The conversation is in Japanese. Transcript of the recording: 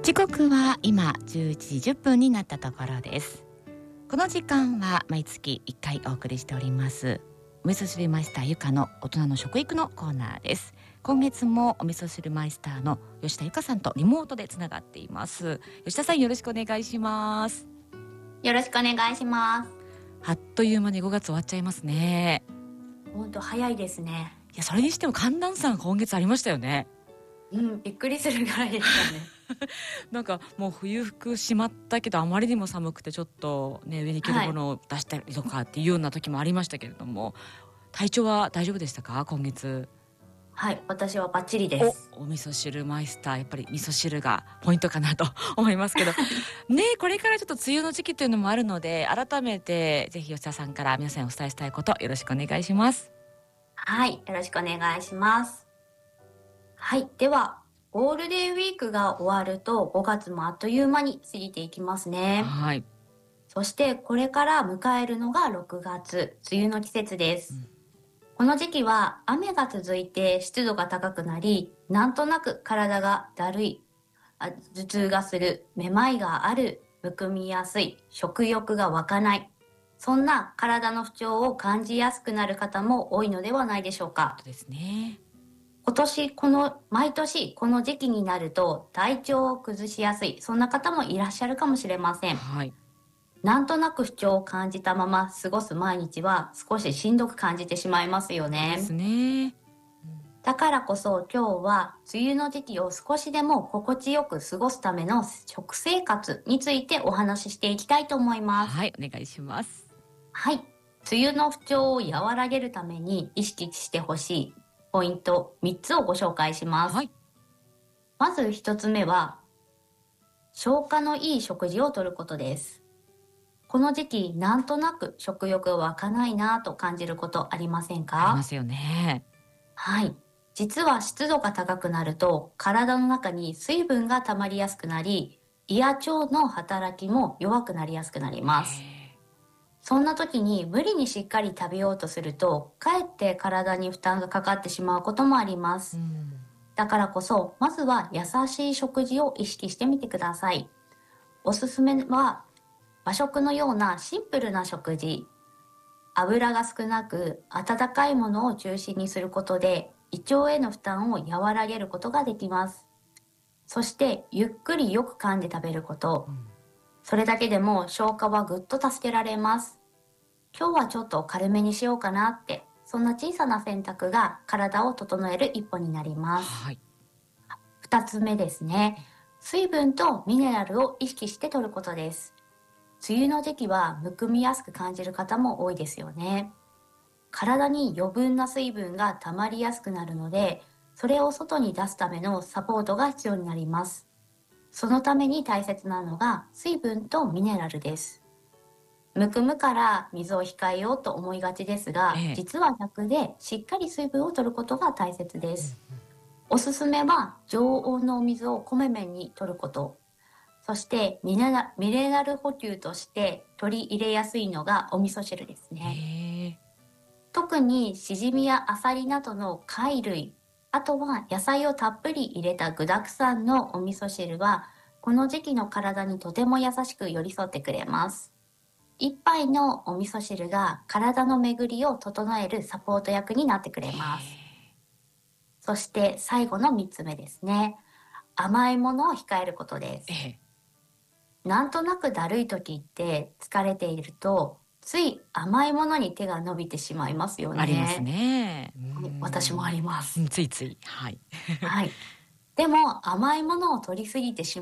時刻は今11時10分になったところです。この時間は毎月1回お送りしておりますお味噌汁マイスターゆかの大人の食育のコーナーです。今月もお味噌汁マイスターの吉田ゆかさんとリモートでつながっています。吉田さん、よろしくお願いします。 よろしくお願いします。 あっという間に5月終わっちゃいますね。 本当早いですね。 いや、それにしても寒暖差が今月ありましたよね。 びっくりするぐらいでしたね。 なんかもう冬服しまったけどあまりにも寒くてちょっとね上に着るものを出したりとかっていうような時もありましたけれども、体調は大丈夫でしたか今月？ はい、私はバッチリです。 お味噌汁マイスター、やっぱり味噌汁がポイントかなと思いますけどね。これからちょっと梅雨の時期というのもあるので、改めてぜひ吉田さんから皆さんにお伝えしたいことよろしくお願いします。 はい、よろしくお願いします。はい、ではゴールデンウィークが終わると5月もあっという間に過ぎていきますね。 はい、 そしてこれから迎えるのが6月、梅雨の季節です。 うん、 この時期は雨が続いて湿度が高くなり、なんとなく体がだるい、頭痛がする、めまいがある、むくみやすい、食欲が湧かない。そんな体の不調を感じやすくなる方も多いのではないでしょうか。 そうですね。 毎年この時期になると体調を崩しやすい、そんな方もいらっしゃるかもしれません。 はい、 なんとなく不調を感じたまま過ごす毎日は少ししんどく感じてしまいますよそうですね。 ね。うん、 だからこそ今日は梅雨の時期を少しでも心地よく過ごすための食生活についてお話ししていきたいと思います。 はい、お願いします。 はい。梅雨の不調を和らげるために意識してほしいポイント3つをご紹介します。 はい、 まず1つ目は消化のいい食事をとることです。この時期なんとなく食欲が湧かないなぁと感じることありませんか？ ありますよね。 はい。実は湿度が高くなると体の中に水分が溜まりやすくなり、胃や腸の働きも弱くなりやすくなります。 へそんな時に無理にしっかり食べようとすると、かえって体に負担がかかってしまうこともありまー、うす。 ん、 だからこそ、まずは優しい食事を意識してみてください。おすすめは和食のようなシンプルな食事。油が少なく温かいものを中心にすることで胃腸への負担を和らげることができます。そしてゆっくりよく噛んで食べること。 うん、 それだけでも消化はぐっと助けられます。今日はちょっと軽めにしようかなって、そんな小さな選択が体を整える一歩になります。 はい、 二つ目ですね。水分とミネラルを意識して摂ることです。梅雨の時期はむくみやすく感じる方も多いですよね。体に余分な水分が溜まりやすくなるので、それを外に出すためのサポートが必要になります。そのために大切なのが水分とミネラルです。むくむから水を控えようと思いがちですが、 ええ、 実は逆でしっかり水分を取ることが大切でうん、 す。おすすめは常温のお水をこまめに取ること。そしてミネラル補給として取り入れやすいのがお味噌汁ですへね。 え、 特にしじみやあさりなどの貝類、あとは野菜をたっぷり入れた具沢山のお味噌汁は、この時期の体にとても優しく寄り添ってくれます。一杯のお味噌汁が体の巡りを整えるサポート役になってくれます。そして最後の3つ目ですね。甘いものを控えることです。 ええ、 なんとなくだるい時って疲れていると、つい甘いものに手が伸びてしまいますよありますね。 ね。 はい、私もあります。 うん、ついつい、はい。 はい。でも甘いものを取りすぎてし